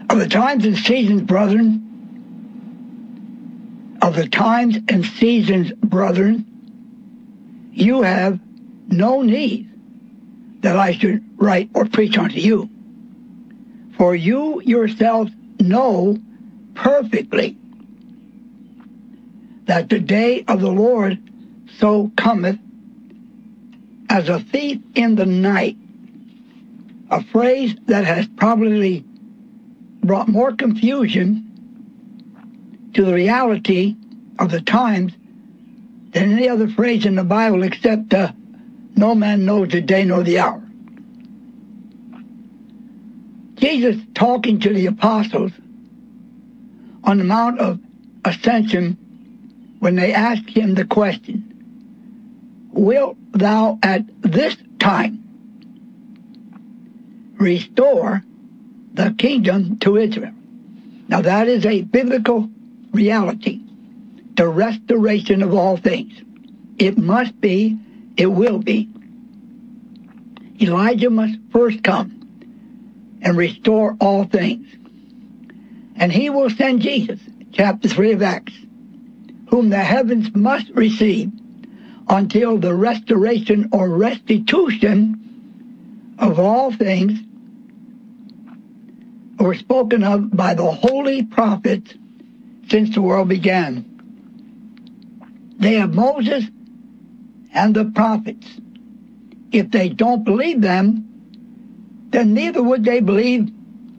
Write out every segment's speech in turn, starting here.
Of the times and seasons, brethren, you have no need that I should write or preach unto you. For you yourselves know perfectly that the day of the Lord so cometh as a thief in the night, a phrase that has probably brought more confusion to the reality of the times than any other phrase in the Bible, except no man knows the day nor the hour. Jesus talking to the apostles on the Mount of Ascension, when they asked him the question, wilt thou at this time restore the kingdom to Israel? Now that is a biblical reality, the restoration of all things. It must be, it will be. Elijah must first come and restore all things. And he will send Jesus, chapter 3 of Acts, whom the heavens must receive until the restoration or restitution of all things were spoken of by the holy prophets since the world began. They have Moses and the prophets. If they don't believe them, then neither would they believe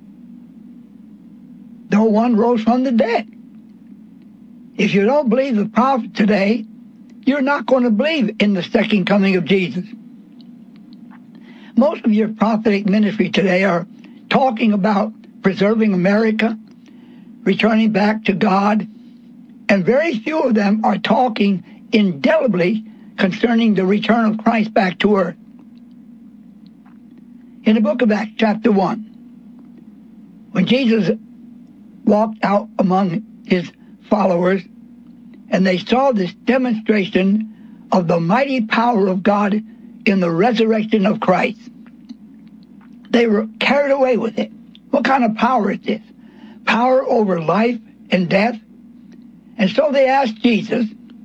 though one rose from the dead. If you don't believe the prophet today, you're not going to believe in the second coming of Jesus. Most of your prophetic ministry today are talking about preserving America, returning back to God, and very few of them are talking indelibly concerning the return of Christ back to earth. In the book of Acts, chapter 1, when Jesus walked out among his followers and they saw this demonstration of the mighty power of God in the resurrection of Christ, they were carried away with it. What kind of power is this? Power over life and death. And so they asked Jesus,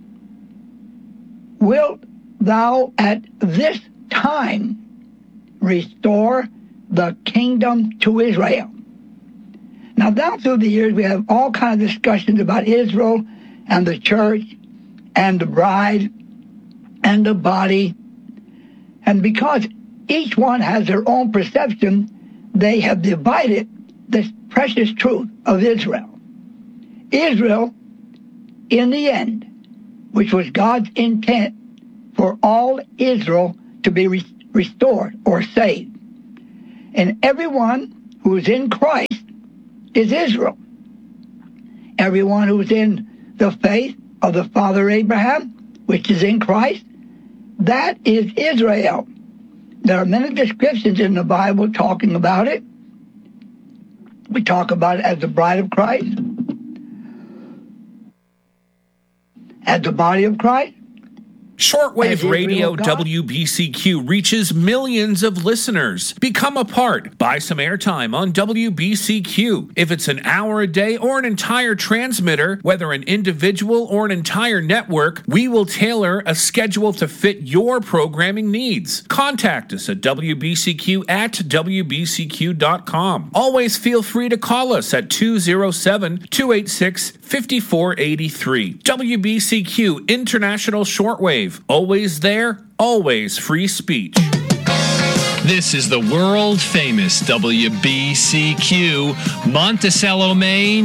wilt thou at this time restore the kingdom to Israel? Now, down through the years, we have all kinds of discussions about Israel and the church and the bride and the body. And because each one has their own perception, they have divided this precious truth of Israel. Israel, in the end, which was God's intent for all Israel to be restored or saved. And everyone who is in Christ is Israel. Everyone who is in the faith of the father Abraham, which is in Christ, that is Israel. There are many descriptions in the Bible talking about it. We talk about it as the bride of Christ, as the body of Christ. Shortwave Radio WBCQ reaches millions of listeners. Become a part. Buy some airtime on WBCQ. If it's an hour a day or an entire transmitter, whether an individual or an entire network, we will tailor a schedule to fit your programming needs. Contact us at WBCQ@WBCQ.com. Always feel free to call us at 207-286-5483. WBCQ International Shortwave. Always there, always free speech. This is the world-famous WBCQ, Monticello, Maine.